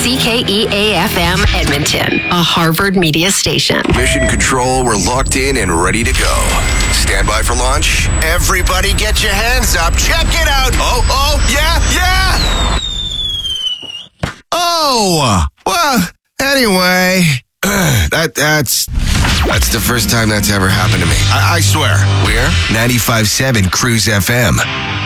CKEA-FM Edmonton, a Harvard media station. Mission Control, we're locked in and ready to go. Stand by for launch. Everybody get your hands up. Check it out. Oh, yeah. Oh, well, anyway, that's the first time that's ever happened to me. I swear. We're 95.7 Cruise FM.